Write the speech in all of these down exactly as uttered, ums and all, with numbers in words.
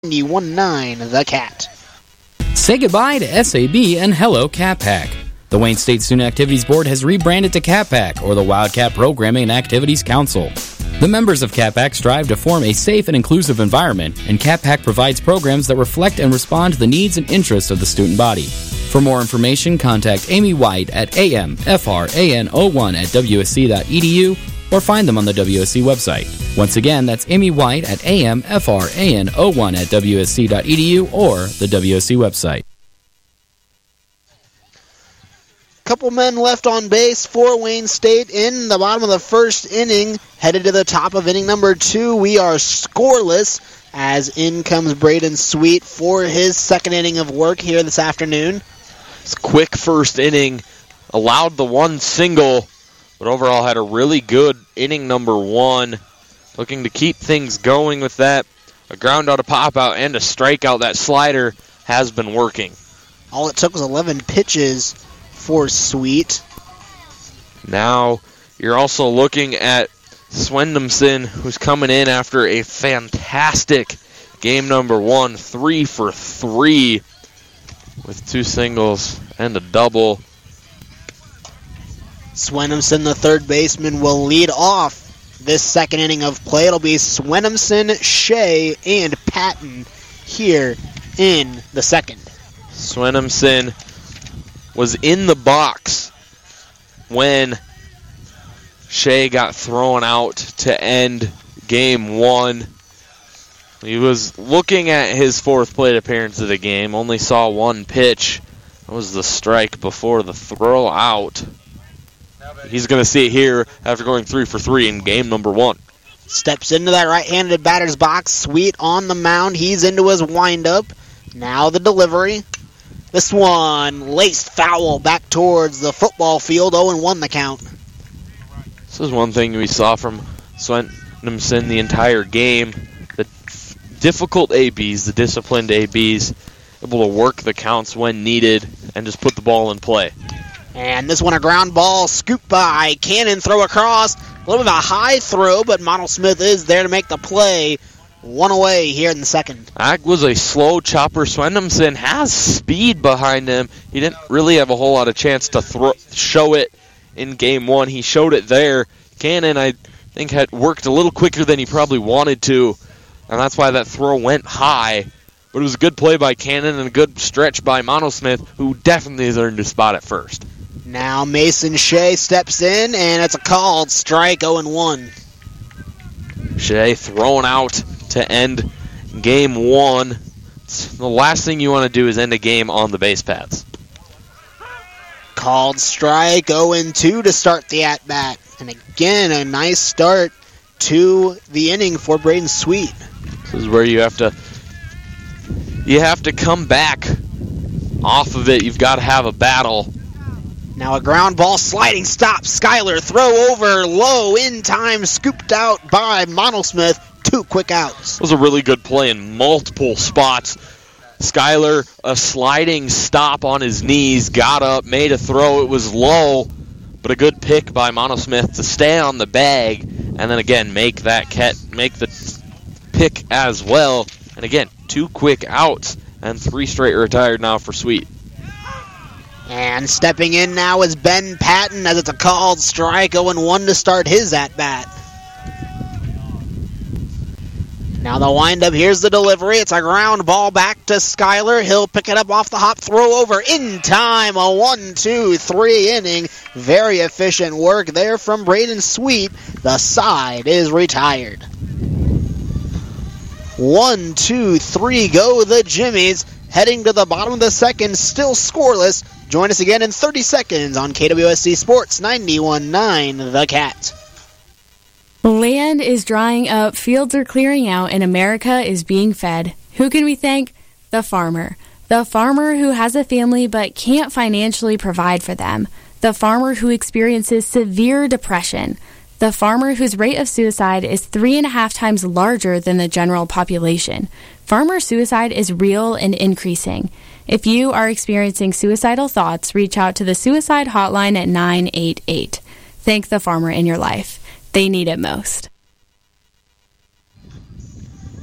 ninety-one point nine The Cat. Say goodbye to S A B and hello Cat Pack. The Wayne State Student Activities Board has rebranded to Cat Pack, or the Wildcat Programming and Activities Council. The members of Cat Pack strive to form a safe and inclusive environment, and Cat Pack provides programs that reflect and respond to the needs and interests of the student body. For more information, contact Amy White at A M F R A N zero one at W S C dot E D U or find them on the W S C website. Once again, that's Amy White at A M F R A N zero one at W S C dot E D U or the W S C website. Couple men left on base for Wayne State in the bottom of the first inning. Headed to the top of inning number two, we are scoreless as in comes Braden Sweet for his second inning of work here this afternoon. It's a quick first inning, allowed the one single, but overall had a really good inning number one. Looking to keep things going with that. A ground out, a pop out, and a strikeout. That slider has been working. All it took was eleven pitches for Sweet. Now you're also looking at Swendamson, who's coming in after a fantastic game number one, three for three with two singles and a double. Swendamson, the third baseman, will lead off this second inning of play. It'll be Swendamson, Shea, and Patton here in the second. Swendamson was in the box when Shea got thrown out to end game one. He was looking at his fourth plate appearance of the game, only saw one pitch. That was the strike before the throw out. He's going to see it here after going three for three in game number one. Steps into that right-handed batter's box. Sweet on the mound. He's into his windup. Now the delivery. This one laced foul back towards the football field. oh and one the count. This is one thing we saw from Swendamson the entire game. The difficult A Bs, the disciplined A Bs, able to work the counts when needed and just put the ball in play. And this one a ground ball scooped by Cannon, throw across. A little bit of a high throw, but Montel Smith is there to make the play. One away here in the second. That was a slow chopper. Swendamson has speed behind him. He didn't really have a whole lot of chance to throw, show it in game one. He showed it there. Cannon, I think, had worked a little quicker than he probably wanted to, and that's why that throw went high. But it was a good play by Cannon and a good stretch by Montel Smith, who definitely has earned his spot at first. Now Mason Shea steps in, and it's a called strike, oh and one. Shea thrown out to end game one. The last thing you want to do is end a game on the base paths. Called strike, oh and two to start the at-bat. And again, a nice start to the inning for Braden Sweet. This is where you have to you have to come back off of it. You've got to have a battle. Now a ground ball, sliding stop. Schuyler, throw over, low, in time, scooped out by Montel Smith. Two quick outs. It was a really good play in multiple spots. Schuyler, a sliding stop on his knees, got up, made a throw. It was low, but a good pick by Montel Smith to stay on the bag, and then again make that cat make the pick as well. And again, two quick outs and three straight retired now for Sweet. And stepping in now is Ben Patton as it's a called strike, oh and one to start his at-bat. Now the windup, here's the delivery. It's a ground ball back to Schuyler. He'll pick it up off the hop, throw over in time. A one, two, three inning. Very efficient work there from Braden Sweet. The side is retired. One, two, three, go the Jimmies. Heading to the bottom of the second, still scoreless. Join us again in thirty seconds on K W S C Sports ninety-one point nine The Cat. Land is drying up, fields are clearing out, and America is being fed. Who can we thank? The farmer. The farmer who has a family but can't financially provide for them. The farmer who experiences severe depression. The farmer whose rate of suicide is three and a half times larger than the general population. Farmer suicide is real and increasing. If you are experiencing suicidal thoughts, reach out to the suicide hotline at nine eight eight. Thank the farmer in your life. They need it most.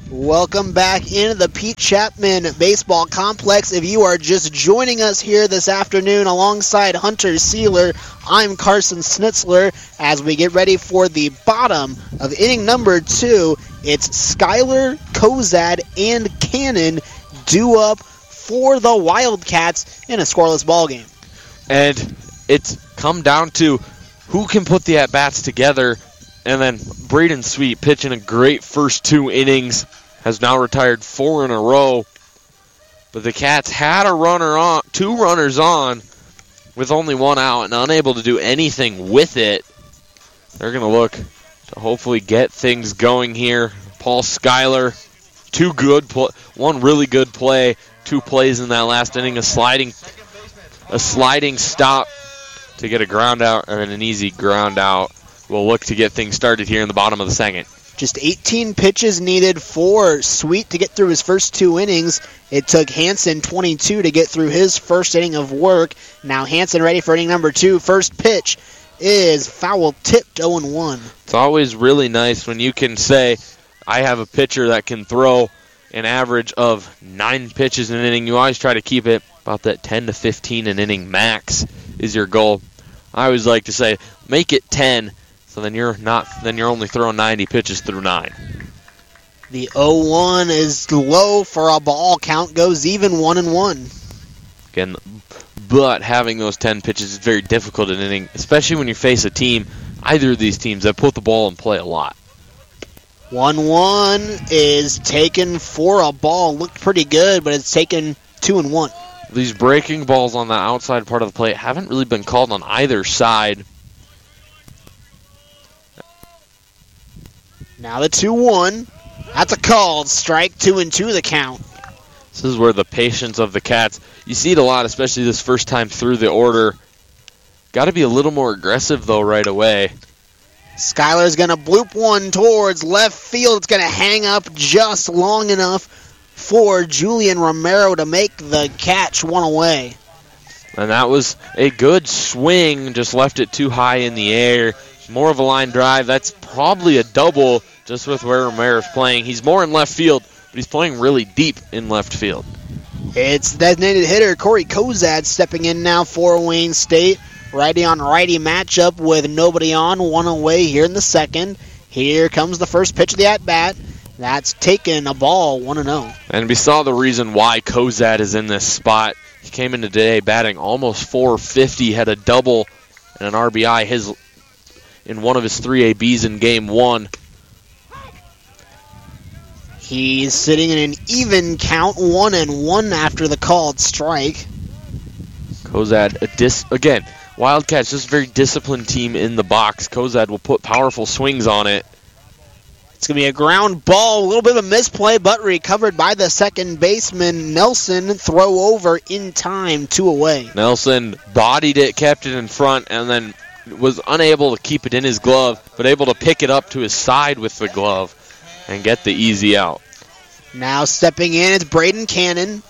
Welcome back into the Pete Chapman Baseball Complex. If you are just joining us here this afternoon alongside Hunter Sealer, I'm Carson Schnitzler. As we get ready for the bottom of inning number two, it's Skyler, Kozad, and Cannon due up for the Wildcats in a scoreless ballgame. And it's come down to who can put the at-bats together. And then Braden Sweet pitching a great first two innings, has now retired four in a row. But the Cats had a runner on, two runners on with only one out and unable to do anything with it. They're going to look to hopefully get things going here. Paul Schuyler, two good pl- one really good play, two plays in that last inning, a sliding a sliding stop to get a ground out and an easy ground out. We'll look to get things started here in the bottom of the second. Just eighteen pitches needed for Sweet to get through his first two innings. It took Hansen twenty-two to get through his first inning of work. Now Hansen ready for inning number two. First pitch is foul tipped oh and one. It's always really nice when you can say, I have a pitcher that can throw an average of nine pitches in an inning. You always try to keep it about that ten to fifteen an inning max is your goal. I always like to say, make it ten. So then you're not. Then you're only throwing ninety pitches through nine. The oh one is low for a ball. Count goes even one and one. Again, but having those ten pitches is very difficult in an inning, especially when you face a team, either of these teams, that put the ball in play a lot. one one is taken for a ball. Looked pretty good, but it's taken two and one. These breaking balls on the outside part of the plate haven't really been called on either side. Now the two one. That's a called strike. Two and two the count. This is where the patience of the Cats, you see it a lot, especially this first time through the order. Got to be a little more aggressive, though, right away. Skyler's going to bloop one towards left field. It's going to hang up just long enough for Julian Romero to make the catch one away. And that was a good swing, just left it too high in the air. More of a line drive. That's probably a double just with where Romero's playing. He's more in left field, but he's playing really deep in left field. It's designated hitter Corey Kozad stepping in now for Wayne State. Righty on righty matchup with nobody on, one away here in the second. Here comes the first pitch of the at-bat. That's taken a ball, one and oh. And we saw the reason why Kozad is in this spot. He came into today batting almost four fifty, had a double and an R B I his in one of his three A Bs in game one. He's sitting in an even count, one and one after the called strike. Kozad, a dis- again, Wildcats, just a very disciplined team in the box. Kozad will put powerful swings on it. It's going to be a ground ball, a little bit of a misplay, but recovered by the second baseman, Nelson. Throw over in time, two away. Nelson bodied it, kept it in front, and then was unable to keep it in his glove, but able to pick it up to his side with the glove and get the easy out. Now stepping in, it's Braden Cannon.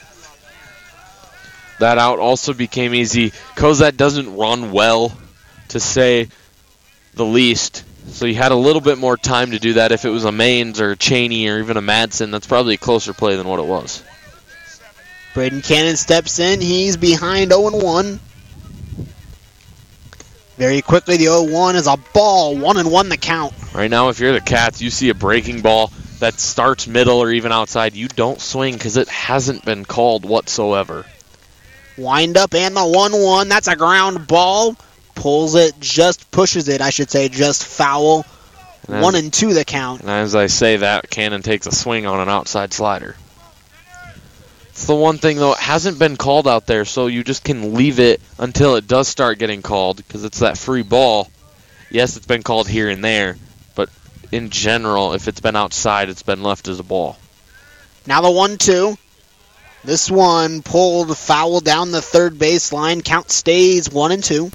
That out also became easy. Kozad doesn't run well, to say the least. So he had a little bit more time to do that. If it was a Maines or a Cheney or even a Madsen, that's probably a closer play than what it was. Braden Cannon steps in. He's behind oh and one. Very quickly, the oh one is a ball. one and one the count. Right now, if you're the Cats, you see a breaking ball that starts middle or even outside, you don't swing because it hasn't been called whatsoever. Wind up and the one one. That's a ground ball. Pulls it, just pushes it, I should say, just foul. And as, one and two the count. And as I say that, Cannon takes a swing on an outside slider. It's the one thing, though, it hasn't been called out there, so you just can leave it until it does start getting called because it's that free ball. Yes, it's been called here and there, but in general, if it's been outside, it's been left as a ball. Now the one two. This one pulled foul down the third baseline. Count stays one and two.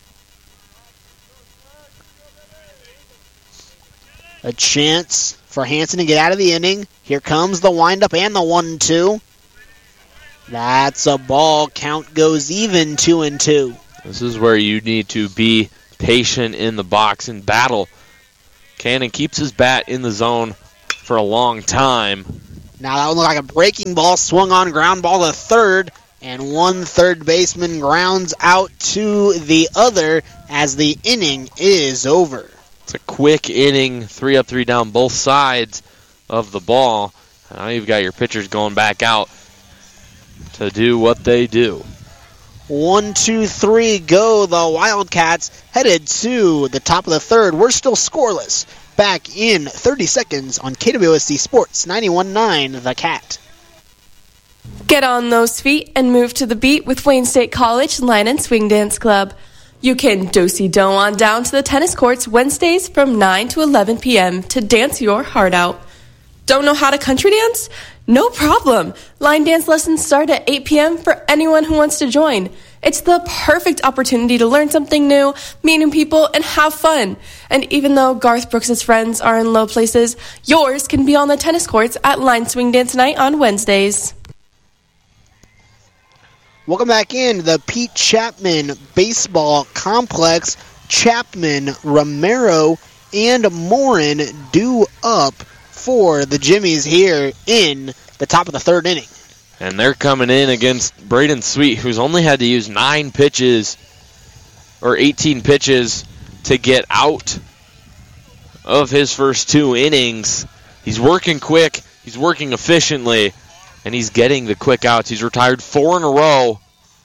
A chance for Hansen to get out of the inning. Here comes the windup and the one two. That's a ball. Count goes even, two and two. This is where you need to be patient in the box and battle. Cannon keeps his bat in the zone, for a long time. Now that one looked like a breaking ball, swung on, ground ball to third, and one third baseman grounds out to the other as the inning is over. It's a quick inning, three up, three down, both sides of the ball. Now you've got your pitchers going back out to do what they do. One, two, three, go. The Wildcats headed to the top of the third. We're still scoreless. Back in thirty seconds on K W S C Sports ninety-one point nine, The Cat. Get on those feet and move to the beat with Wayne State College Line and Swing Dance Club. You can do-si-do on down to the tennis courts Wednesdays from nine to eleven p.m. to dance your heart out. Don't know how to country dance? No problem. Line dance lessons start at eight p.m. for anyone who wants to join. It's the perfect opportunity to learn something new, meet new people, and have fun. And even though Garth Brooks' friends are in low places, yours can be on the tennis courts at Line Swing Dance Night on Wednesdays. Welcome back in the Pete Chapman Baseball Complex. Chapman, Romero, and Morin due up for the Jimmies here in the top of the third inning. And they're coming in against Braden Sweet, who's only had to use nine pitches or eighteen pitches to get out of his first two innings. He's working quick, he's working efficiently, and he's getting the quick outs. He's retired four in a row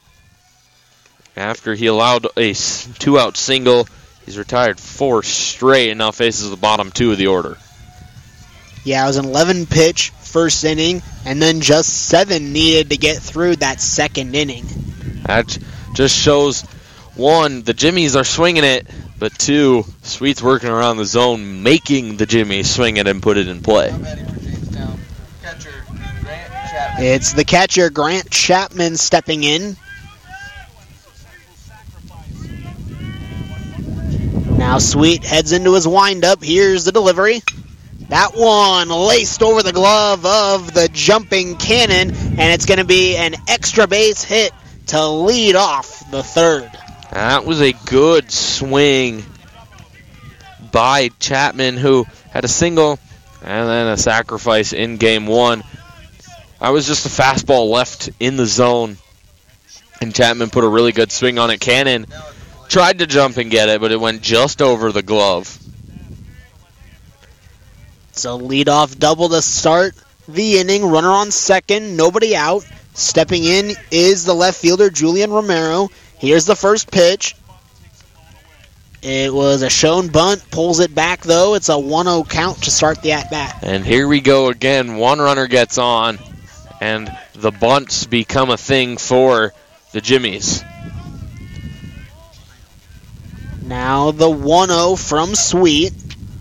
after he allowed a two-out single. He's retired four straight and now faces the bottom two of the order. Yeah, it was an eleven-pitch first inning, and then just seven needed to get through that second inning. That just shows, one, the Jimmies are swinging it, but two, Sweet's working around the zone, making the Jimmies swing it and put it in play. It's the catcher, Grant Chapman, stepping in. Now Sweet heads into his windup. Here's the delivery. That one laced over the glove of the jumping Cannon, and it's going to be an extra base hit to lead off the third. That was a good swing by Chapman, who had a single and then a sacrifice in game one. That was just a fastball left in the zone, and Chapman put a really good swing on it. Cannon tried to jump and get it, but it went just over the glove. It's a leadoff double to start the inning. Runner on second, nobody out. Stepping in is the left fielder, Julian Romero. Here's the first pitch. It was a shown bunt, pulls it back though. It's a one oh count to start the at-bat. And here we go again. One runner gets on, and the bunts become a thing for the Jimmies. Now the one oh from Sweet.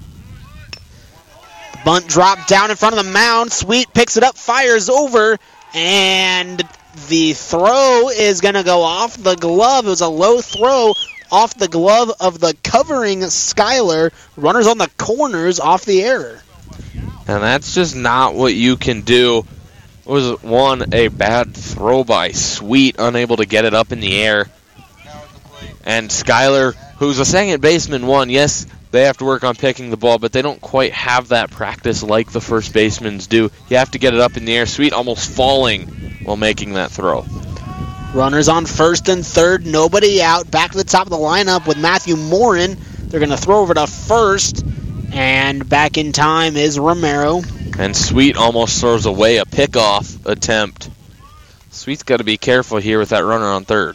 Bunt dropped down in front of the mound. Sweet picks it up, fires over, and the throw is going to go off the glove. It was a low throw off the glove of the covering Skyler. Runners on the corners off the error. And that's just not what you can do. It was, one, a bad throw by Sweet, unable to get it up in the air. And Skyler, who's a second baseman, one, yes, they have to work on picking the ball, but they don't quite have that practice like the first basemans do. You have to get it up in the air. Sweet almost falling while making that throw. Runners on first and third, nobody out. Back to the top of the lineup with Matthew Morin. They're going to throw over to first, and back in time is Romero. And Sweet almost throws away a pickoff attempt. Sweet's got to be careful here with that runner on third.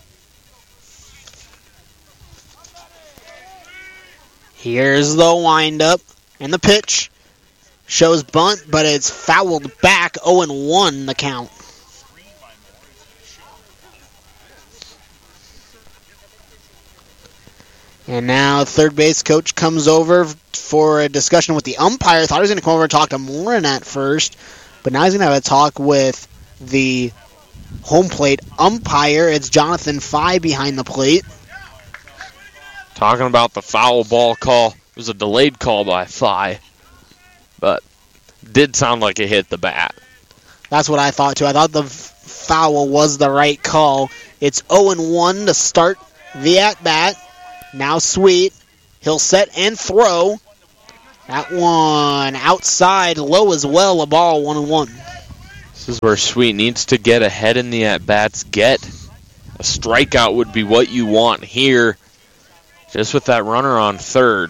Here's the windup, and the pitch shows bunt, but it's fouled back. oh and one the count. And now third base coach comes over for a discussion with the umpire. Thought he was going to come over and talk to Morin at first, but now he's going to have a talk with the home plate umpire. It's Jonathan Fye behind the plate. Talking about the foul ball call. It was a delayed call by Fye, but did sound like it hit the bat. That's what I thought, too. I thought the f- foul was the right call. It's oh and one to start the at-bat. Now Sweet. He'll set and throw. That one outside, low as well, a ball, one and one. This is where Sweet needs to get ahead in the at-bats. Get a strikeout would be what you want here, just with that runner on third.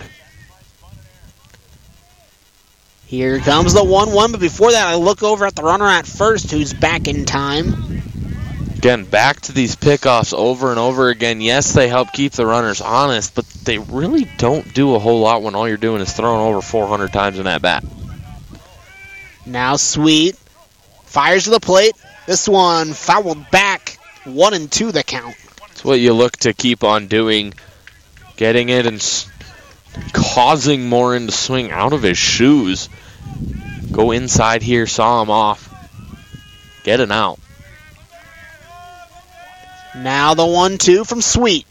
Here comes the one one, but before that, I look over at the runner at first, who's back in time. Again, back to these pickoffs over and over again. Yes, they help keep the runners honest, but they really don't do a whole lot when all you're doing is throwing over four hundred times in that bat. Now Sweet fires to the plate. This one fouled back, one and two the count. It's what you look to keep on doing, getting it and s- causing Morin to swing out of his shoes. Go inside here, saw him off. Get an out. Now the one two from Sweet.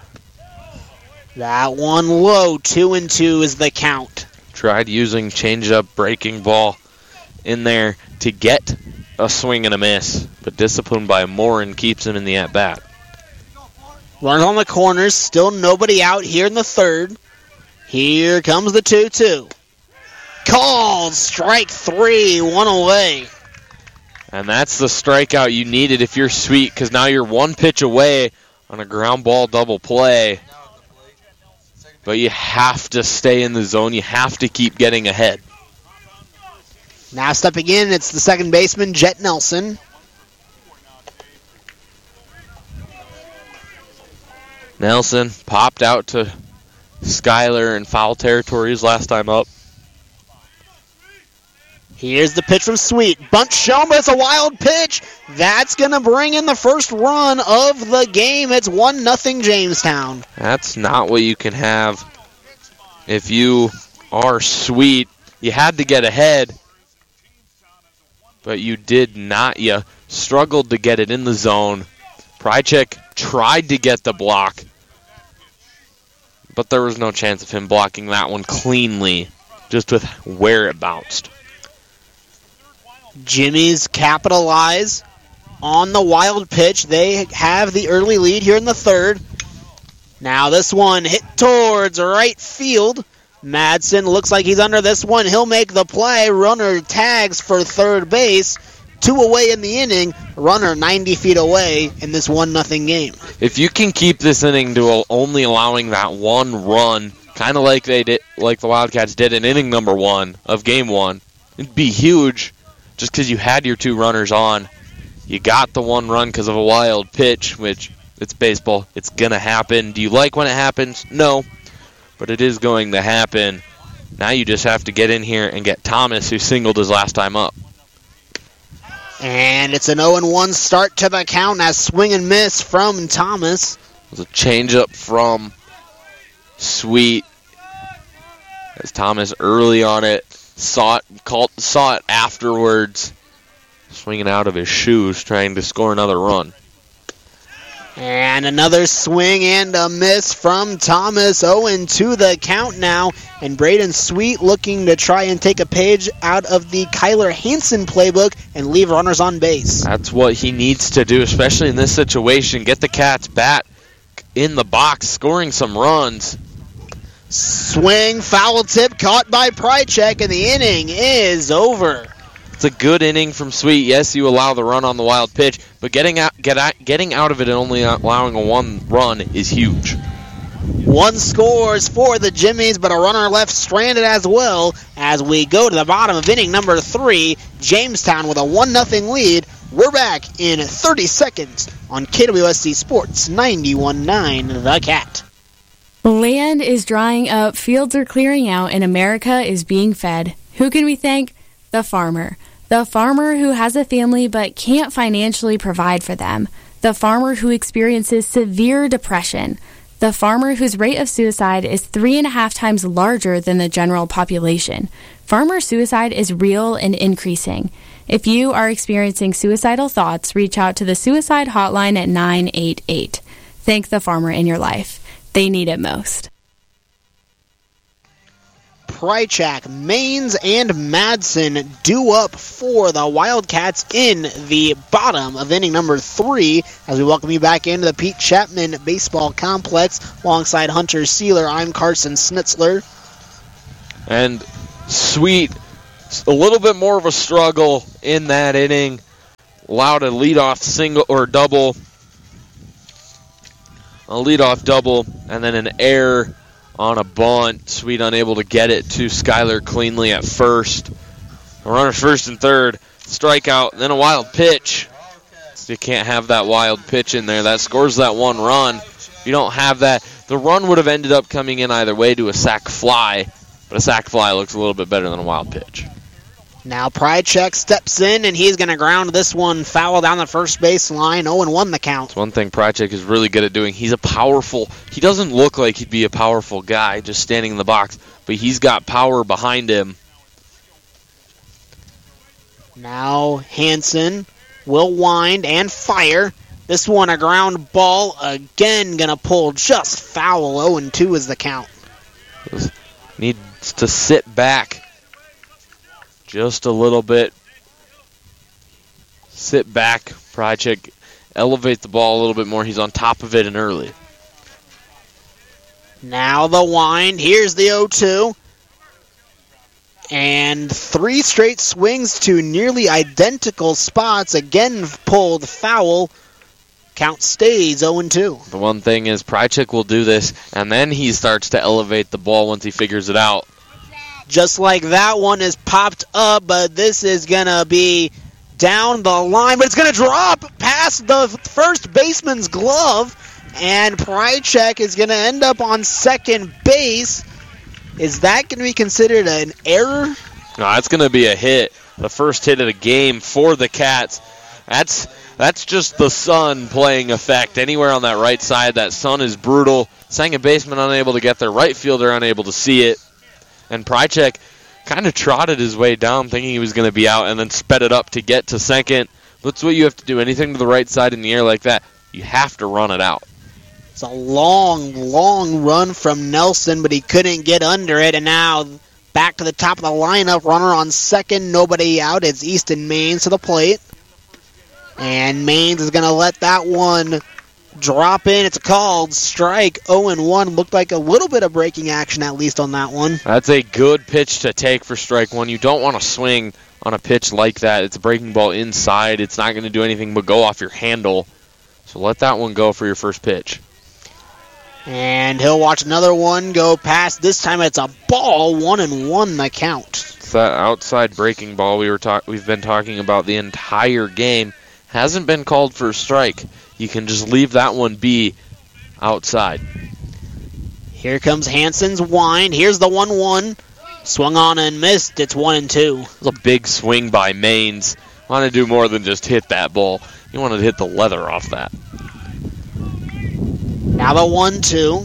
That one low, two and two is the count. Tried using changeup, breaking ball in there to get a swing and a miss, but disciplined by Morin keeps him in the at-bat. Runners on the corners, still nobody out here in the third. Here comes the two two. Called, strike three, one away. And that's the strikeout you needed if you're Sweet, because now you're one pitch away on a ground ball double play. But you have to stay in the zone. You have to keep getting ahead. Now stepping in, it's the second baseman, Jet Nelson. Nelson popped out to Skyler in foul territory his last time up. Here's the pitch from Sweet. Bunt shown, but it's a wild pitch. That's going to bring in the first run of the game. It's one nothing Jamestown. That's not what you can have if you are Sweet. You had to get ahead, but you did not. You struggled to get it in the zone. Prychek tried to get the block, but there was no chance of him blocking that one cleanly, just with where it bounced. Jimmy's capitalize on the wild pitch. They have the early lead here in the third. Now this one hit towards right field. Madsen looks like he's under this one. He'll make the play. Runner tags for third base. Two away in the inning. Runner ninety feet away in this one nothing game. If you can keep this inning to only allowing that one run, kind of like they did, like the Wildcats did in inning number one of game one, it'd be huge. Just because you had your two runners on, you got the one run because of a wild pitch, which it's baseball. It's going to happen. Do you like when it happens? No, but it is going to happen. Now you just have to get in here and get Thomas, who singled his last time up. And it's an oh and one start to the count as swing and miss from Thomas. It was a changeup from Sweet as Thomas early on it. Saw it, called, saw it afterwards, swinging out of his shoes, trying to score another run. And another swing and a miss from Thomas. oh and two the count now. And Braden Sweet looking to try and take a page out of the Kyler Hansen playbook and leave runners on base. That's what he needs to do, especially in this situation. Get the Cats bat in the box, scoring some runs. Swing, foul tip, caught by Prychek, and the inning is over. It's a good inning from Sweet. Yes, you allow the run on the wild pitch, but getting out, get out, getting out of it and only allowing a one run is huge. One scores for the Jimmies, but a runner left stranded as well as we go to the bottom of inning number three. Jamestown with a one nothing lead. We're back in thirty seconds on K W S C Sports ninety-one point nine The Cat. Land is drying up, fields are clearing out, and America is being fed. Who can we thank? The farmer. The farmer who has a family but can't financially provide for them. The farmer who experiences severe depression. The farmer whose rate of suicide is three and a half times larger than the general population. Farmer suicide is real and increasing. If you are experiencing suicidal thoughts, reach out to the suicide hotline at nine eight eight. Thank the farmer in your life. They need it most. Prychek, Maines, and Madsen due up for the Wildcats in the bottom of inning number three as we welcome you back into the Pete Chapman Baseball Complex alongside Hunter Sealer. I'm Carson Schnitzler. And Sweet, a little bit more of a struggle in that inning. Allowed a leadoff single or double. A leadoff double, and then an error on a bunt. Sweet unable to get it to Schuyler cleanly at first. A runner first and third. Strikeout, then a wild pitch. You can't have that wild pitch in there. That scores that one run. If you don't have that, the run would have ended up coming in either way to a sac fly, but a sac fly looks a little bit better than a wild pitch. Now Prychek steps in, and he's going to ground this one foul down the first base line. oh and one the count. That's one thing Prychek is really good at doing. He's a powerful, he doesn't look like he'd be a powerful guy just standing in the box, but he's got power behind him. Now Hansen will wind and fire. This one a ground ball. Again, going to pull just foul. oh and two is the count. Needs to sit back just a little bit. Sit back. Prychek elevate the ball a little bit more. He's on top of it and early. Now the wind. Here's the oh two. And three straight swings to nearly identical spots. Again pulled foul. Count stays oh and two. The one thing is Prychek will do this, and then he starts to elevate the ball once he figures it out. Just like that one is popped up, but this is going to be down the line. But it's going to drop past the first baseman's glove, and Prychek is going to end up on second base. Is that going to be considered an error? No, that's going to be a hit. The first hit of the game for the Cats. That's that's just the sun playing effect. Anywhere on that right side, that sun is brutal. Second baseman unable to get there. Right fielder unable to see it. And Prychek kind of trotted his way down thinking he was going to be out and then sped it up to get to second. That's what you have to do. Anything to the right side in the air like that, you have to run it out. It's a long, long run from Nelson, but he couldn't get under it. And now back to the top of the lineup. Runner on second, nobody out. It's Easton Maines to the plate. And Maines is going to let that one drop in. It's a called strike. oh and one. Looked like a little bit of breaking action, at least on that one. That's a good pitch to take for strike one. You don't want to swing on a pitch like that. It's a breaking ball inside. It's not going to do anything but go off your handle. So let that one go for your first pitch. And he'll watch another one go past. This time it's a ball, one and one the count. It's that outside breaking ball we were talk- we've been talking about the entire game. Hasn't been called for a strike. You can just leave that one be outside. Here comes Hansen's wind. Here's the one one. Swung on and missed. It's one and two. It was a big swing by Maines. Want to do more than just hit that ball. You wanted to hit the leather off that. Now the one two.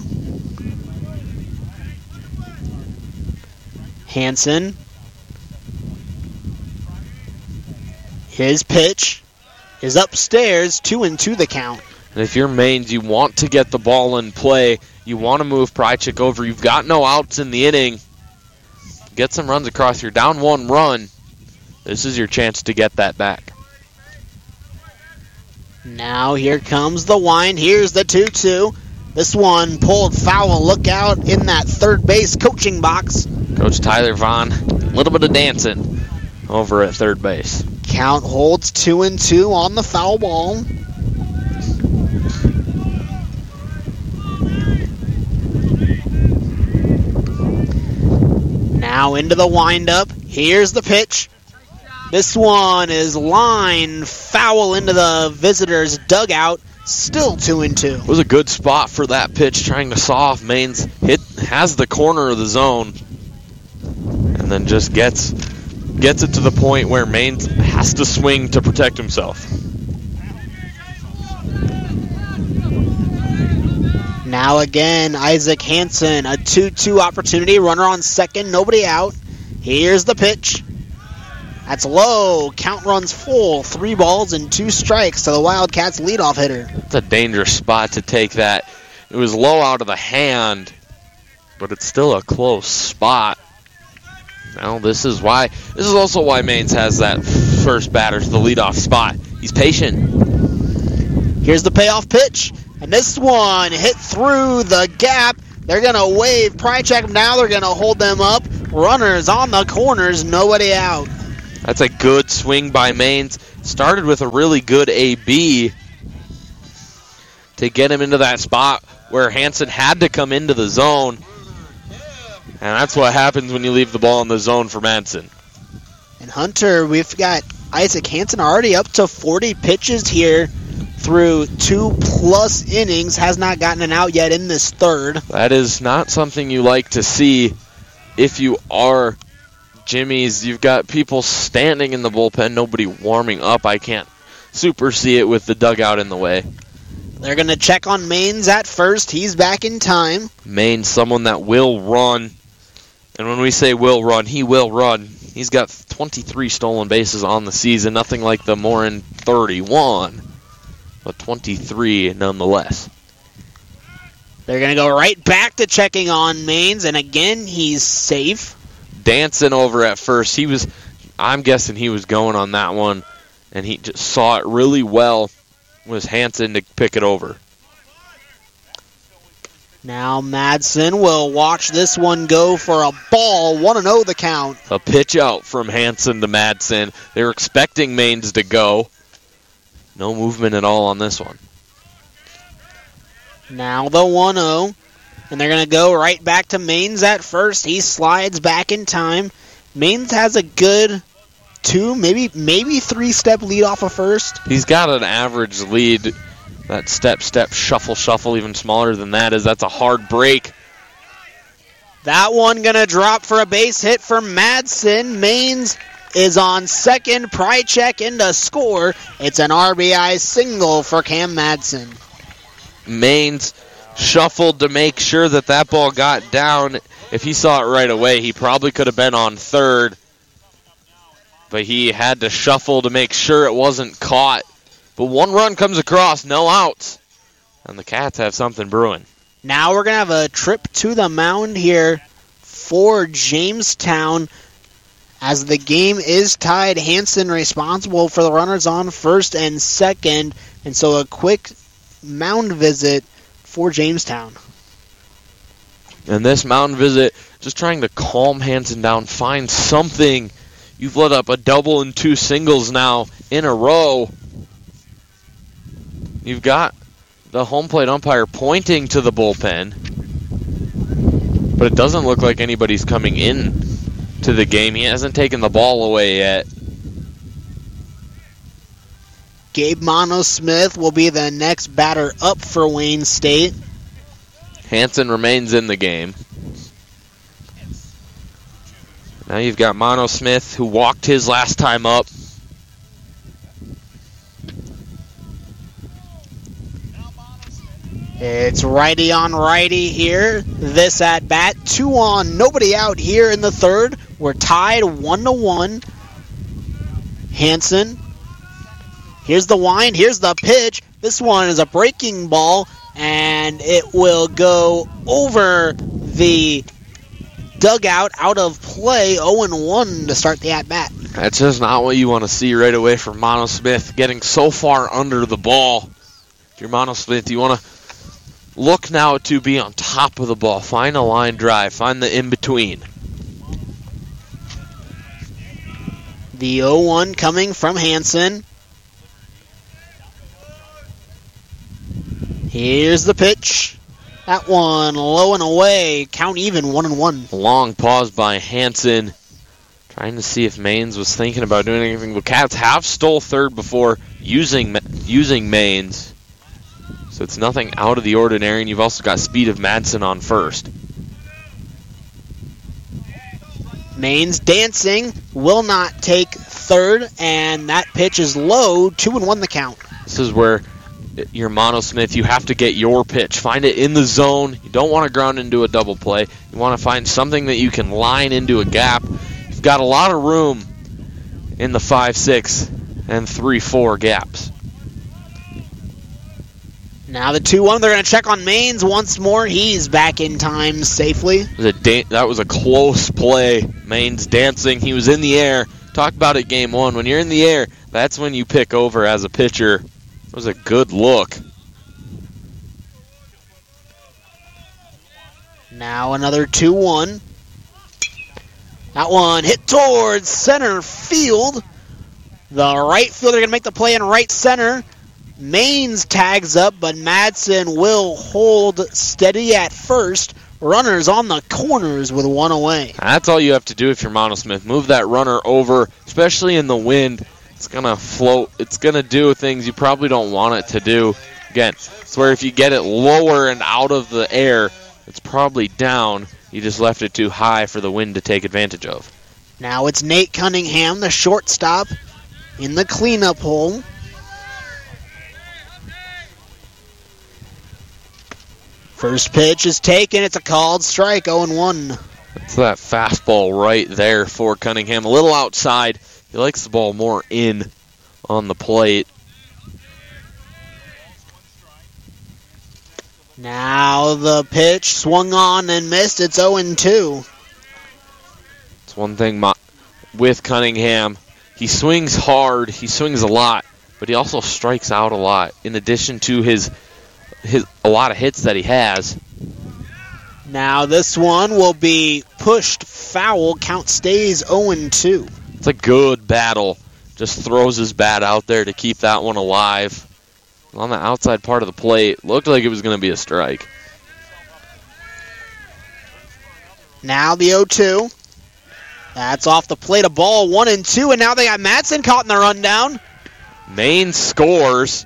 Hansen. His pitch is upstairs, two and two the count. And if you're Maines, you want to get the ball in play. You want to move Prychek over. You've got no outs in the inning. Get some runs across. You're down one run. This is your chance to get that back. Now here comes the wind. Here's the two two. This one pulled foul. Look out in that third base coaching box. Coach Tyler Vaughn, a little bit of dancing over at third base. Count holds two and two on the foul ball. Now into the windup. Here's the pitch. This one is line foul into the visitor's dugout. Still two and two. It was a good spot for that pitch, trying to saw off Maines. Hit has the corner of the zone, and then just gets gets it to the point where Maines has to swing to protect himself. Now again, Isaac Hansen, a two two opportunity. Runner on second, nobody out. Here's the pitch. That's low. Count runs full. Three balls and two strikes to the Wildcats' leadoff hitter. It's a dangerous spot to take that. It was low out of the hand, but it's still a close spot. Now this is why. This is also why Maines has that first batter to the leadoff spot. He's patient. Here's the payoff pitch, and this one hit through the gap. They're going to wave Prychek. Now they're going to hold them up. Runners on the corners, nobody out. That's a good swing by Maines. Started with a really good A B to get him into that spot where Hansen had to come into the zone. And that's what happens when you leave the ball in the zone for Madsen. And Hunter, we've got Isaac Hansen already up to forty pitches here through two plus innings. Has not gotten an out yet in this third. That is not something you like to see if you are Jimmy's. You've got people standing in the bullpen, nobody warming up. I can't super see it with the dugout in the way. They're going to check on Maines at first. He's back in time. Maines, someone that will run. And when we say will run, he will run. He's got twenty-three stolen bases on the season. Nothing like the Morin thirty-one, but twenty-three nonetheless. They're going to go right back to checking on Maines, and again, he's safe. Dancing over at first. He was, I'm guessing he was going on that one, and he just saw it really well. Was Hansen to pick it over. Now Madsen will watch this one go for a ball. one and oh the count. A pitch out from Hansen to Madsen. They were expecting Maines to go. No movement at all on this one. Now the one oh. And they're going to go right back to Maines at first. He slides back in time. Maines has a good two, maybe maybe three-step lead off of first. He's got an average lead. That step, step, shuffle, shuffle, even smaller than that is. That's a hard break. That one going to drop for a base hit for Madsen. Maines is on second. Prychek in to score. It's an R B I single for Cam Madsen. Maines shuffled to make sure that that ball got down. If he saw it right away, he probably could have been on third. But he had to shuffle to make sure it wasn't caught. But one run comes across, no outs. And the Cats have something brewing. Now we're going to have a trip to the mound here for Jamestown. As the game is tied, Hansen responsible for the runners on first and second. And so a quick mound visit for Jamestown. And this mound visit, just trying to calm Hansen down, find something. You've let up a double and two singles now in a row. You've got the home plate umpire pointing to the bullpen. But it doesn't look like anybody's coming in to the game. He hasn't taken the ball away yet. Gabe Mono-Smith will be the next batter up for Wayne State. Hansen remains in the game. Now you've got Mono-Smith, who walked his last time up. It's righty on righty here. This at bat, two on, nobody out here in the third. We're tied one to one. Hansen. Here's the wind. Here's the pitch. This one is a breaking ball, and it will go over the dugout, out of play. oh and one to start the at bat. That's just not what you want to see right away from Mono-Smith, getting so far under the ball. If you're Mono-Smith, you want to look now to be on top of the ball. Find a line drive. Find the in-between. The oh one coming from Hansen. Here's the pitch. That one low and away. Count even, one and one. Long pause by Hansen. Trying to see if Maines was thinking about doing anything. The Cats have stole third before using using Maines. So it's nothing out of the ordinary, and you've also got speed of Madsen on first. Maines dancing, will not take third, and that pitch is low, two and one the count. This is where you're Mono-Smith, you have to get your pitch. Find it in the zone. You don't want to ground into a double play. You want to find something that you can line into a gap. You've got a lot of room in the five six and three four gaps. Now the two one, they're going to check on Maines once more. He's back in time safely. It was a da- that was a close play. Maines dancing. He was in the air. Talked about it game one. When you're in the air, that's when you pick over as a pitcher. It was a good look. Now another two one. That one hit towards center field. The right fielder going to make the play in right center. Maines tags up, but Madsen will hold steady at first. Runners on the corners with one away. That's all you have to do if you're Monosmith. Move that runner over, especially in the wind. It's going to float. It's going to do things you probably don't want it to do. Again, it's where if you get it lower and out of the air, it's probably down. You just left it too high for the wind to take advantage of. Now it's Nate Cunningham, the shortstop, in the cleanup hole. First pitch is taken. It's a called strike, oh and one. That's that fastball right there for Cunningham. A little outside. He likes the ball more in on the plate. Now the pitch swung on and missed. It's oh and two. It's one thing my, with Cunningham. He swings hard. He swings a lot, but he also strikes out a lot in addition to his his a lot of hits that he has. Now this one will be pushed foul. Count stays oh and two. It's a good battle. Just throws his bat out there to keep that one alive. On the outside part of the plate. Looked like it was going to be a strike. Now the oh two. That's off the plate. A ball, one and two. And now they got Madsen caught in the rundown. Maine scores.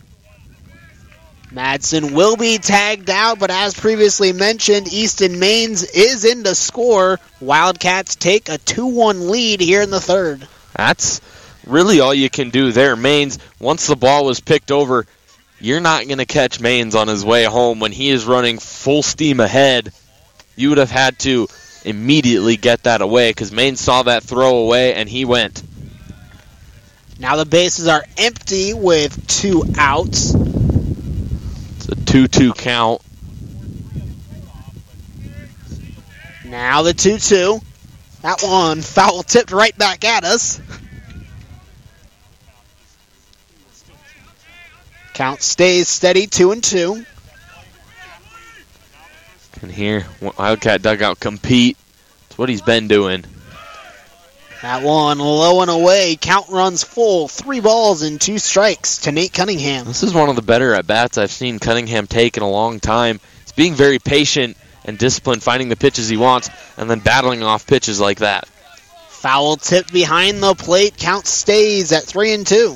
Madsen will be tagged out, but as previously mentioned, Easton Maines is in to score. Wildcats take a two one lead here in the third. That's really all you can do there. Maines, once the ball was picked over, you're not going to catch Maines on his way home. When he is running full steam ahead, you would have had to immediately get that away because Maines saw that throw away and he went. Now the bases are empty with two outs. It's a two two count. Now the two two. That one foul tipped right back at us. Count stays steady, two and two. Can hear Wildcat dugout compete. That's what he's been doing. That one low and away. Count runs full. Three balls and two strikes to Nate Cunningham. This is one of the better at-bats I've seen Cunningham take in a long time. He's being very patient and disciplined, finding the pitches he wants, and then battling off pitches like that. Foul tip behind the plate. Count stays at three and two.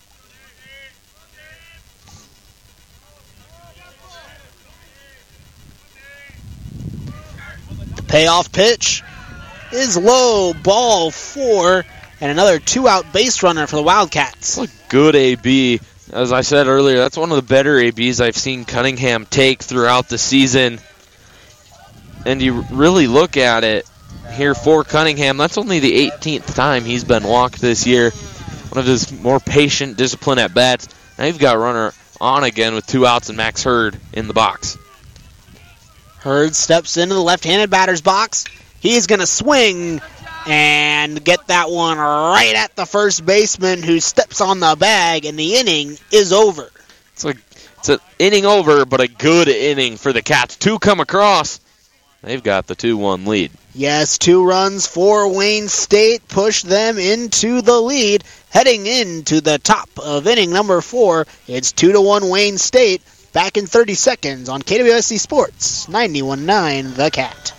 The payoff pitch is low, ball four, and another two-out base runner for the Wildcats. That's a good A B. As I said earlier, that's one of the better A Bs I've seen Cunningham take throughout the season. And you really look at it here for Cunningham, that's only the eighteenth time he's been walked this year. One of his more patient, disciplined at-bats. Now you've got a runner on again with two outs and Max Hurd in the box. Hurd steps into the left-handed batter's box. He's going to swing and get that one right at the first baseman who steps on the bag, and the inning is over. It's like it's an inning over, but a good inning for the Cats. Two come across. They've got the two one lead. Yes, two runs for Wayne State push them into the lead. Heading into the top of inning number four, it's two to one Wayne State. Back in thirty seconds on K W S C Sports, ninety-one point nine The Cat.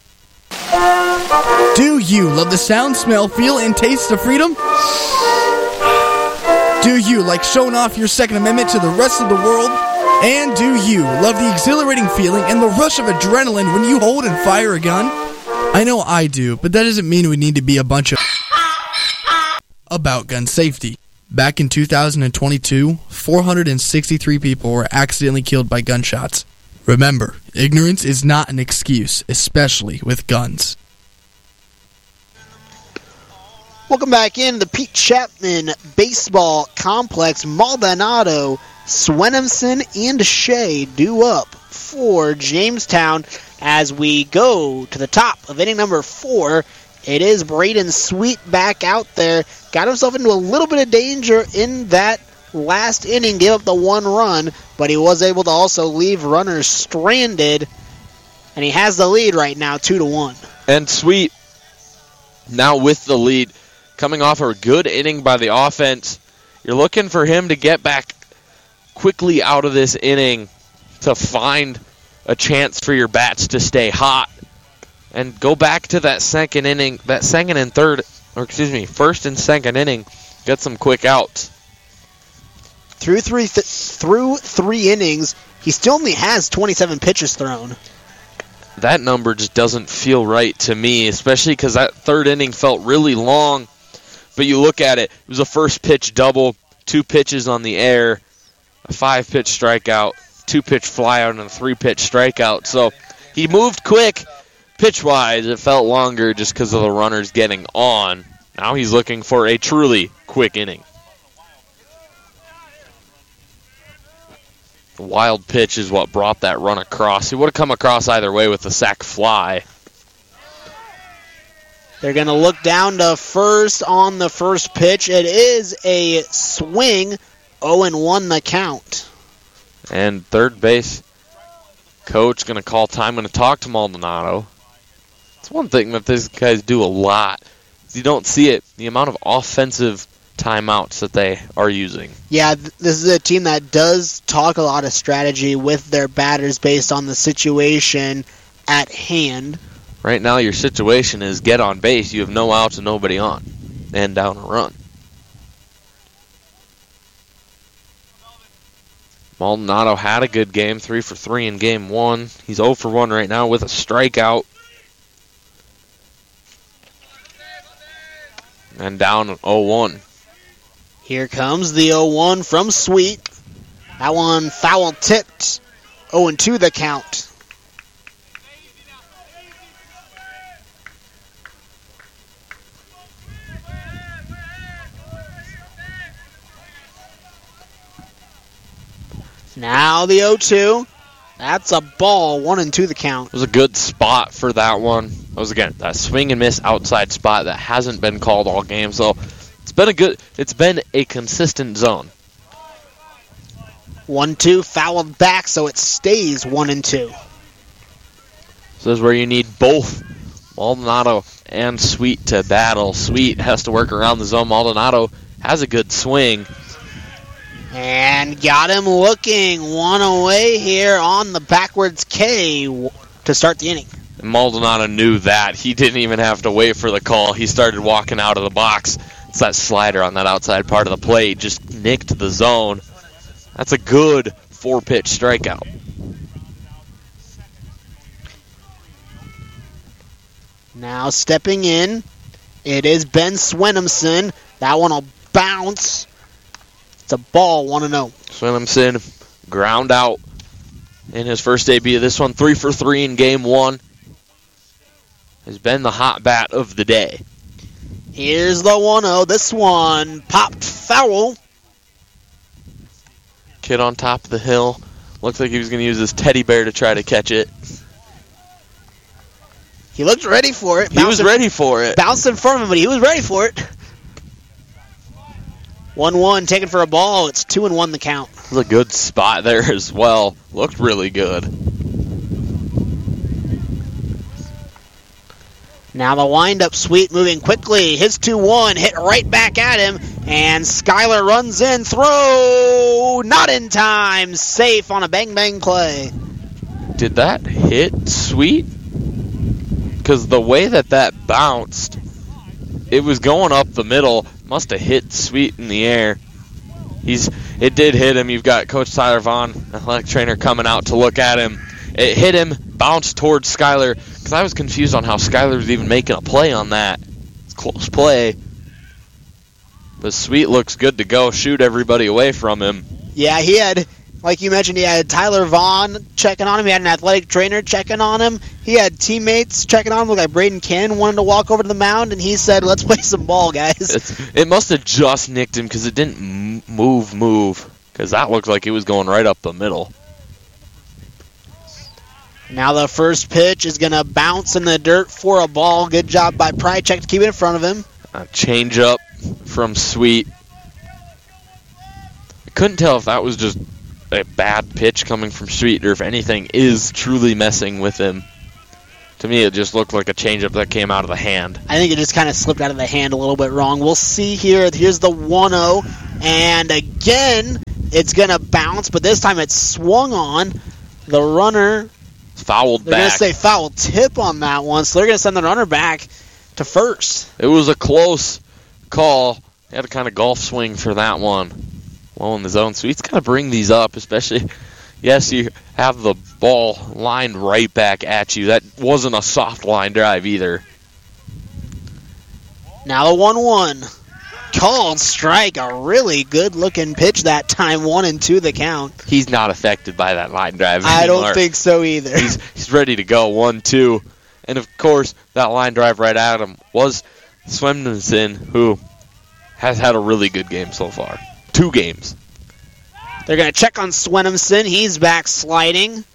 Do you love the sound, smell, feel, and taste of freedom? Do you like showing off your Second Amendment to the rest of the world? And do you love the exhilarating feeling and the rush of adrenaline when you hold and fire a gun? I know I do, but that doesn't mean we need to be a bunch of about gun safety. Back in two thousand twenty-two, four hundred sixty-three people were accidentally killed by gunshots. Remember, ignorance is not an excuse, especially with guns. Welcome back in the Pete Chapman Baseball Complex. Maldonado, Swenemson, and Shea due up for Jamestown as we go to the top of inning number four. It is Braden Sweet back out there. Got himself into a little bit of danger in that last inning, gave up the one run, but he was able to also leave runners stranded, and he has the lead right now, two to one. And Sweet now with the lead, coming off a good inning by the offense. You're looking for him to get back quickly out of this inning to find a chance for your bats to stay hot and go back to that second inning, that second and third, or excuse me, first and second inning, get some quick outs. Through three, th- through three innings, he still only has twenty-seven pitches thrown. That number just doesn't feel right to me, especially because that third inning felt really long. But you look at it, it was a first pitch double, two pitches on the air, a five-pitch strikeout, two-pitch flyout, and a three-pitch strikeout. So he moved quick. Pitch-wise, it felt longer just because of the runners getting on. Now he's looking for a truly quick inning. The wild pitch is what brought that run across. He would have come across either way with the sac fly. They're going to look down to first on the first pitch. It is a swing. oh and one the count. And third base coach going to call time, going to talk to Maldonado. It's one thing that these guys do a lot. You don't see it, the amount of offensive timeouts that they are using. Yeah, th- this is a team that does talk a lot of strategy with their batters based on the situation at hand. Right now, your situation is get on base. You have no outs and nobody on. And down a run. Maldonado had a good game, three for three in game one. He's oh for one right now with a strikeout. And down oh one. Here comes the oh one from Sweet. That one foul tipped. oh and two the count. Now the oh two. That's a ball, one and two the count. It was a good spot for that one. It was, again, that swing and miss outside spot that hasn't been called all game. So it's been a good, it's been a consistent zone. One two fouled back, so it stays one and two. So this is where you need both Maldonado and Sweet to battle. Sweet has to work around the zone. Maldonado has a good swing. And got him looking one away here on the backwards K to start the inning. And Maldonado knew that. He didn't even have to wait for the call. He started walking out of the box. It's that slider on that outside part of the plate. Just nicked the zone. That's a good four-pitch strikeout. Now stepping in, it is Ben Swenomson. That one will bounce. It's a ball, one and oh. Swenomson ground out in his first debut. This one, three for three in game one. Has been the hot bat of the day. Here's the one oh. This one popped foul. Kid on top of the hill. Looks like he was going to use his teddy bear to try to catch it. He looked ready for it. He was ready for it. Bounced in front of him, but he was ready for it. one one, taken for a ball. It's two and one the count. It was a good spot there as well. Looked really good. Now the windup Sweet moving quickly. His two one hit right back at him. And Skyler runs in. Throw! Not in time. Safe on a bang-bang play. Did that hit Sweet? Because the way that that bounced, it was going up the middle. Must have hit Sweet in the air. He's. It did hit him. You've got Coach Tyler Vaughn, athletic trainer, coming out to look at him. It hit him, bounced towards Skyler, because I was confused on how Skyler was even making a play on that. It's a close play. But Sweet looks good to go. Shoot everybody away from him. Yeah, he had, like you mentioned, he had Tyler Vaughn checking on him. He had an athletic trainer checking on him. He had teammates checking on him. Looked like Braden Cannon wanted to walk over to the mound, and he said, let's play some ball, guys. It's, it must have just nicked him because it didn't m- move, move. Because that looked like it was going right up the middle. Now the first pitch is going to bounce in the dirt for a ball. Good job by Prychek to keep it in front of him. A change up from Sweet. I couldn't tell if that was just a bad pitch coming from Sweet or if anything is truly messing with him To me, it just looked like a changeup that came out of the hand. I think it just kind of slipped out of the hand a little bit wrong. We'll see here. Here's the one oh, and again, it's going to bounce, but this time it's swung on. The runner, fouled they're back. They're going to say foul tip on that one, so they're going to send the runner back to first. It was a close call. He had a kind of golf swing for that one. Well in the zone. Sweet's got to bring these up, especially, yes, you have the ball lined right back at you. That wasn't a soft line drive either. Now the one one. Called strike. A really good-looking pitch that time. One and two the count. He's not affected by that line drive anymore. I don't think so either. He's, he's ready to go. One, two. And, of course, that line drive right at him was Swenson, who has had a really good game so far. Two games. They're going to check on Swenson. He's back sliding.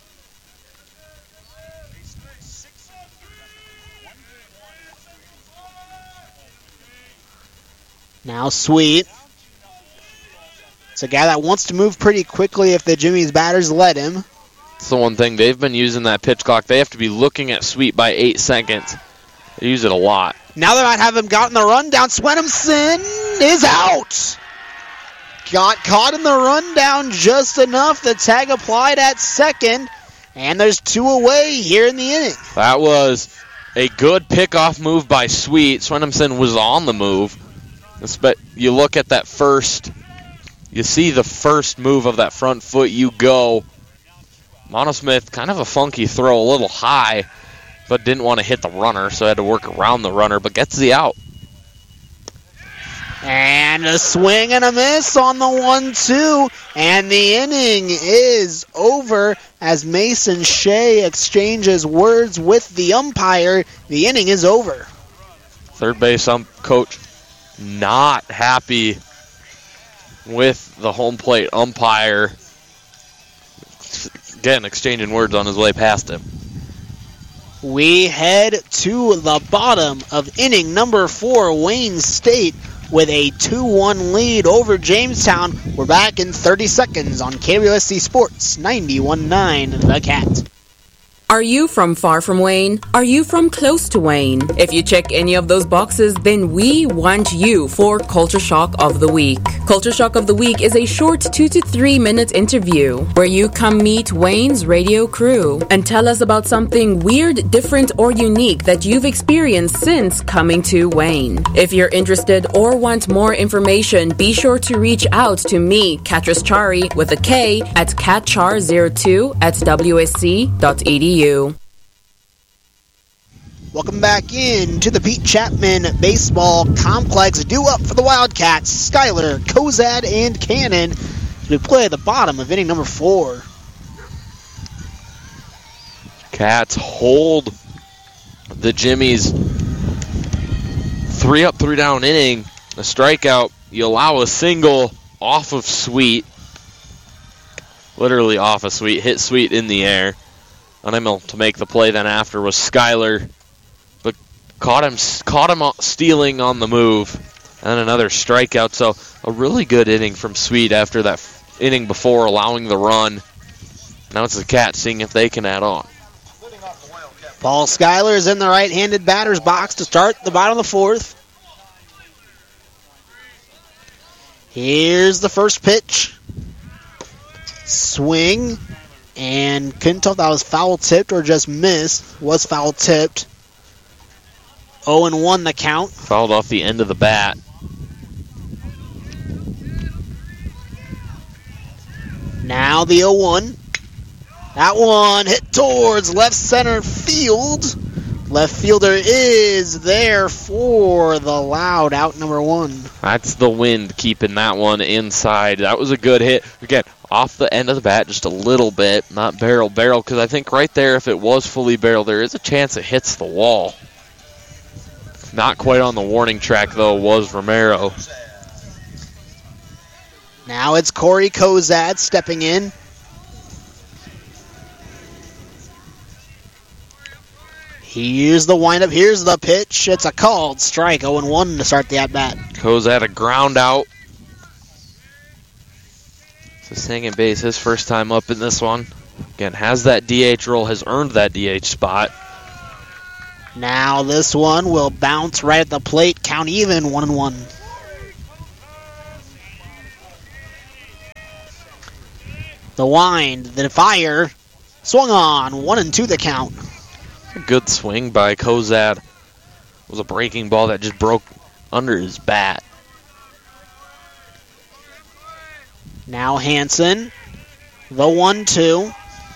Now Sweet. It's a guy that wants to move pretty quickly if the Jimmy's batters let him. That's the one thing. They've been using that pitch clock. They have to be looking at Sweet by eight seconds. They use it a lot. Now they might have him gotten the rundown. Swenson is out. Got caught in the rundown just enough. The tag applied at second. And there's two away here in the inning. That was a good pickoff move by Sweet. Swenson was on the move. But you look at that first, you see the first move of that front foot, you go. Monosmith, kind of a funky throw, a little high, but didn't want to hit the runner, so had to work around the runner, but gets the out. And a swing and a miss on the one two, and the inning is over as Mason Shea exchanges words with the umpire. The inning is over. Third base ump coach not happy with the home plate umpire. Again, exchanging words on his way past him. We head to the bottom of inning number four. Wayne State with a two one lead over Jamestown. We're back in thirty seconds on K W S C Sports ninety-one point nine The Cat. Are you from far from Wayne? Are you from close to Wayne? If you check any of those boxes, then we want you for Culture Shock of the Week. Culture Shock of the Week is a short two to three minute interview where you come meet Wayne's radio crew and tell us about something weird, different, or unique that you've experienced since coming to Wayne. If you're interested or want more information, be sure to reach out to me, Katris Chari, with a K, at catchar zero two at w s c dot e d u. Welcome back in to the Pete Chapman Baseball Complex. Due up for the Wildcats, Schuyler, Cozad, and Cannon. We play at the bottom of inning number four. Cats hold the Jimmies. Three up, three down inning. A strikeout. You allow a single off of Sweet. Literally off of Sweet. Hit Sweet in the air. Unable to make the play then after was Schuyler, but caught him caught him stealing on the move, and another strikeout. So a really good inning from Sweet after that f- inning before allowing the run. Now it's the Cats seeing if they can add on. Paul Schuyler is in the right-handed batter's box to start the bottom of the fourth. Here's the first pitch. Swing. And couldn't tell if that was foul-tipped or just missed. Was foul-tipped. oh and one the count. Fouled off the end of the bat. Now the oh one. That one hit towards left center field. Left fielder is there for the Loud out number one. That's the wind keeping that one inside. That was a good hit. Again, off the end of the bat just a little bit. Not barrel, barrel, because I think right there, if it was fully barrel, there is a chance it hits the wall. Not quite on the warning track, though, was Romero. Now it's Corey Cozad stepping in. Here's the windup. Here's the pitch. It's a called strike. oh and one to start the at-bat. Cozad a ground out. So second base, his first time up in this one. Again, has that D H role, has earned that D H spot. Now this one will bounce right at the plate. Count even, one and one. The wind, the fire, swung on, one and two the count. A good swing by Kozad. It was a breaking ball that just broke under his bat. Now Hansen, the one two.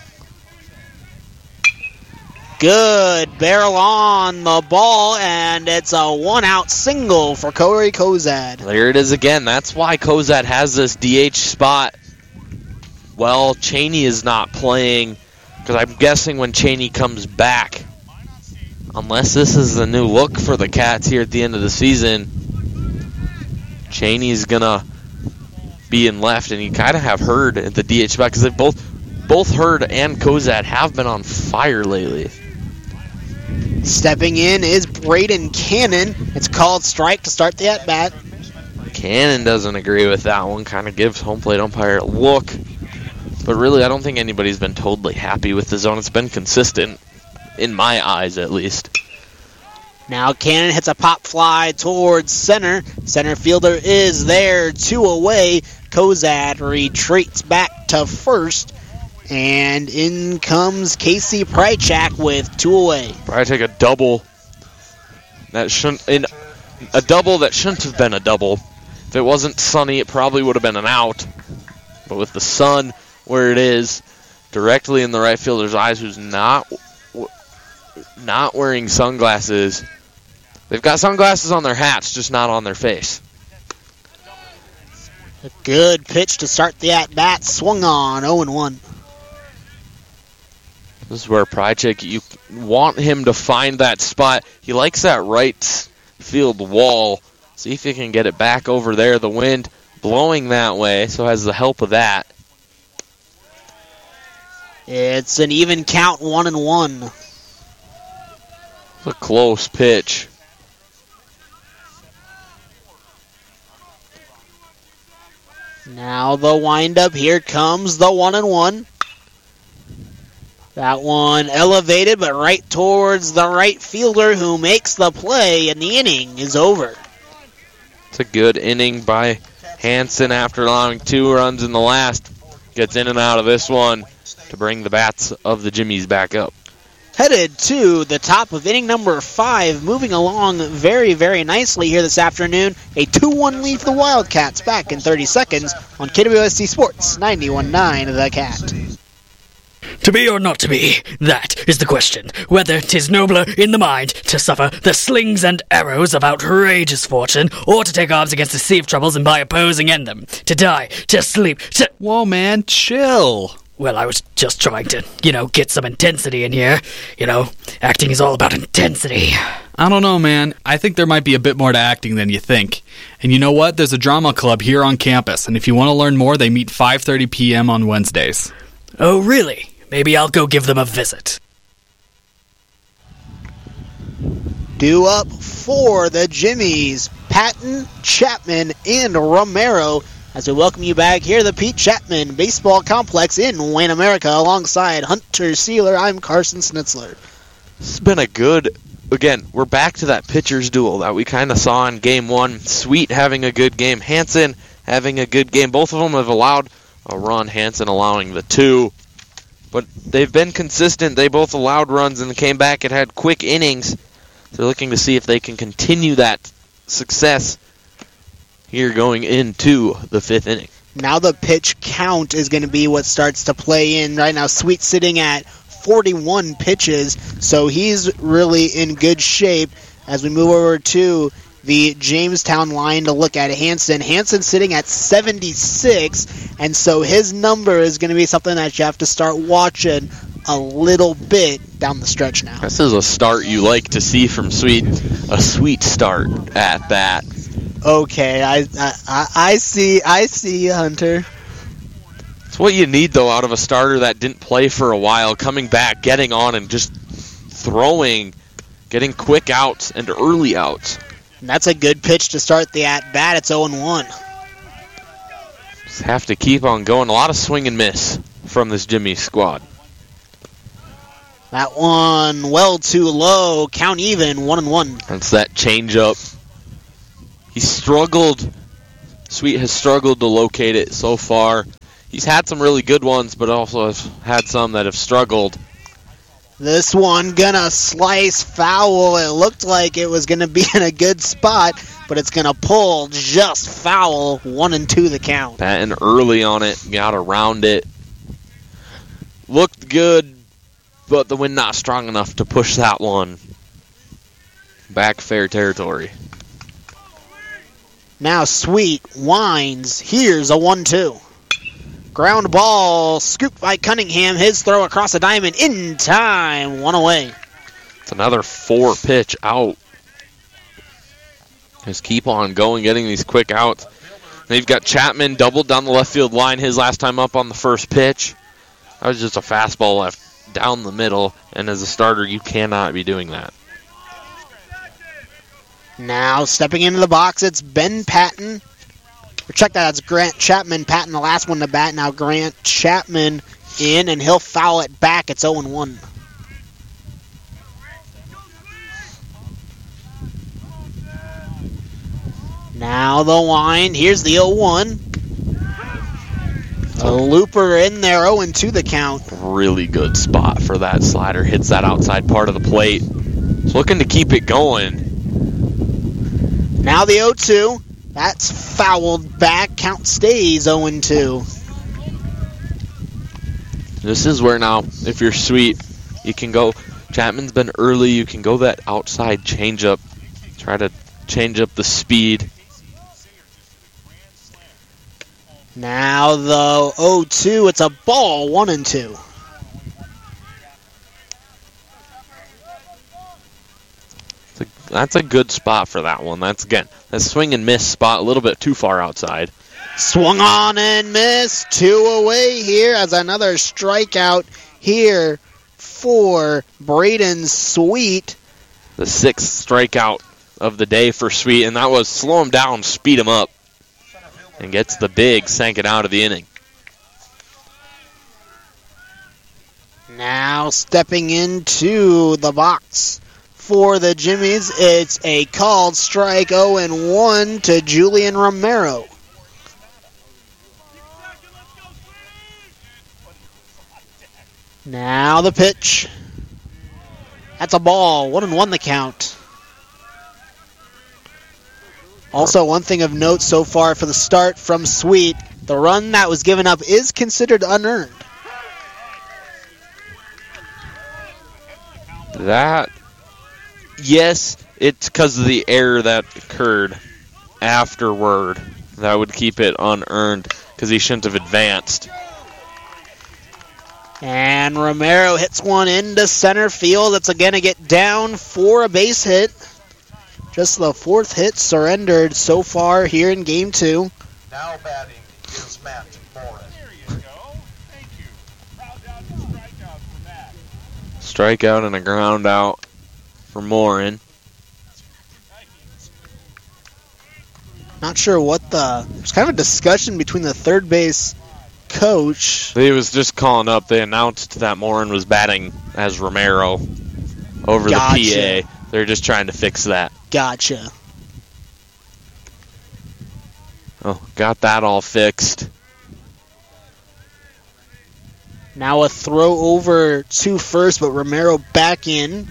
Good barrel on the ball, and it's a one-out single for Corey Kozad. There it is again. That's why Kozad has this D H spot. Well, Cheney is not playing, because I'm guessing when Cheney comes back, unless this is the new look for the Cats here at the end of the season, Cheney's going to be in left, and you kind of have Hurd at the D H spot, because both, both Hurd and Kozad have been on fire lately. Stepping in is Braden Cannon. It's called strike to start the at-bat. Cannon doesn't agree with that one, kind of gives home plate umpire a look. But really, I don't think anybody's been totally happy with the zone. It's been consistent, in my eyes at least. Now Cannon hits a pop fly towards center. Center fielder is there, two away. Kozad retreats back to first. And in comes Casey Prychak with two away. Prychak a double. That shouldn't in a double that shouldn't have been a double. If it wasn't sunny, it probably would have been an out. But with the sun where it is, directly in the right fielder's eyes, who's not not wearing sunglasses. They've got sunglasses on their hats, just not on their face. A good pitch to start the at-bat. Swung on, oh and one. This is where Prychak, you want him to find that spot. He likes that right field wall. See if he can get it back over there. The wind blowing that way, so has the help of that. It's an even count, one and one. It's a close pitch. Now the windup. Here comes the one and one. That one elevated, but right towards the right fielder who makes the play, and the inning is over. It's a good inning by Hansen after allowing two runs in the last. Gets in and out of this one to bring the bats of the Jimmies back up. Headed to the top of inning number five, moving along very, very nicely here this afternoon. A two one lead for the Wildcats back in thirty seconds on K W S C Sports ninety-one point nine The Cat. To be or not to be, that is the question. Whether 'tis nobler in the mind to suffer the slings and arrows of outrageous fortune, or to take arms against the sea of troubles and by opposing end them. To die, to sleep, to... Whoa, man, chill. Well, I was just trying to, you know, get some intensity in here. You know, acting is all about intensity. I don't know, man. I think there might be a bit more to acting than you think. And you know what? There's a drama club here on campus, and if you want to learn more, they meet five thirty p.m. on Wednesdays. Oh, really? Maybe I'll go give them a visit. Due up for the Jimmies, Patton, Chapman, and Romero, as we welcome you back here to the Pete Chapman Baseball Complex in Wayne, America, alongside Hunter Sealer. I'm Carson Schnitzler. This has been a good, again, we're back to that pitcher's duel that we kind of saw in game one. Sweet having a good game, Hansen having a good game. Both of them have allowed a run, Hansen allowing the two. But they've been consistent. They both allowed runs and came back and had quick innings. They're looking to see if they can continue that success here going into the fifth inning. Now the pitch count is going to be what starts to play in. Right now, Sweet sitting at forty-one pitches, so he's really in good shape. As we move over to the Jamestown line to look at Hansen. Hansen sitting at seventy-six, and so his number is going to be something that you have to start watching a little bit down the stretch now. This is a start you like to see from Sweet. A sweet start at bat. Okay, I I, I see, I see, Hunter. It's what you need, though, out of a starter that didn't play for a while, coming back, getting on, and just throwing, getting quick outs and early outs. And that's a good pitch to start the at-bat. It's oh and one. Just have to keep on going. A lot of swing and miss from this Jimmy squad. That one well too low. Count even, one and one. That's that changeup. He struggled. Sweet has struggled to locate it so far. He's had some really good ones, but also has had some that have struggled. This one gonna slice foul. It looked like it was gonna be in a good spot, but it's gonna pull just foul. One and two the count. Patton early on it, got around it. Looked good, but the wind not strong enough to push that one back fair territory. Now Sweet winds. Here's a one two. Ground ball scooped by Cunningham. His throw across the diamond in time. One away. It's another four pitch out. Just keep on going, getting these quick outs. They've got Chapman doubled down the left field line his last time up on the first pitch. That was just a fastball left down the middle, and as a starter, you cannot be doing that. Now stepping into the box, it's Ben Patton. Check that, it's Grant Chapman. Patton, the last one to bat. Now Grant Chapman in, and he'll foul it back. It's oh and one. Now the wind. Here's the oh one. A looper in there, oh and two the count. Really good spot for that slider. Hits that outside part of the plate. It's looking to keep it going. Now the oh two. That's fouled back. Count stays oh and two. This is where now, if you're Sweet, you can go. Chapman's been early. You can go that outside changeup. Try to change up the speed. Now the oh two. It's a ball. one and two. That's a good spot for that one. That's, again, that swing and miss spot, a little bit too far outside. Swung on and missed. Two away here as another strikeout here for Braden Sweet. The sixth strikeout of the day for Sweet, and that was slow him down, speed him up, and gets the big second out of the inning. Now stepping into the box for the Jimmies, it's a called strike oh and one to Julian Romero. Now the pitch. That's a ball. One and one the count. Also, one thing of note so far for the start from Sweet, the run that was given up is considered unearned. That... Yes, it's because of the error that occurred afterward. That would keep it unearned because he shouldn't have advanced. And Romero hits one into center field. It's going to get down for a base hit. Just the fourth hit surrendered so far here in game two. Now batting is Matt Morin. Strikeout and a ground out for Morin. Not sure what the... There's kind of a discussion between the third base coach. He was just calling up. They announced that Morin was batting as Romero over Gotcha. the P A. They're just trying to fix that. Gotcha. Oh, got that all fixed. Now a throw over to first, but Romero back in.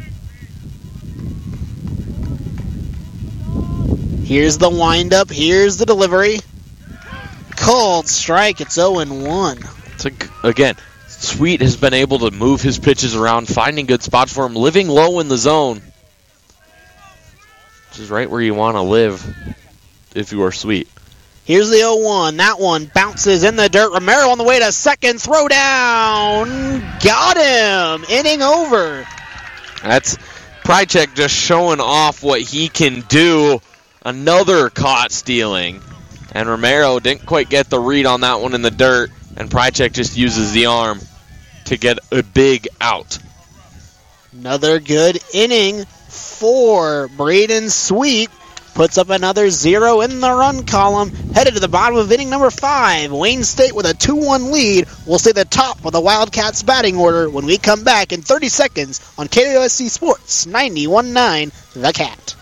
Here's the windup. Here's the delivery. Called strike. It's oh and one. It's a, again, Sweet has been able to move his pitches around, finding good spots for him, living low in the zone, which is right where you want to live if you are Sweet. Here's the oh one. That one bounces in the dirt. Romero on the way to second. Throw down. Got him. Inning over. That's Prychek just showing off what he can do. Another caught stealing. And Romero didn't quite get the read on that one in the dirt. And Prychek just uses the arm to get a big out. Another good inning for Braden Sweet. puts up another zero in the run column. Headed to the bottom of inning number five. Wayne State with a two one lead will stay the top of the Wildcats batting order when we come back in thirty seconds on K W S C Sports ninety-one point nine The Cat.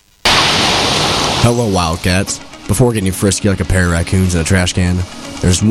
Hello, Wildcats. Before getting you frisky like a pair of raccoons in a trash can, there's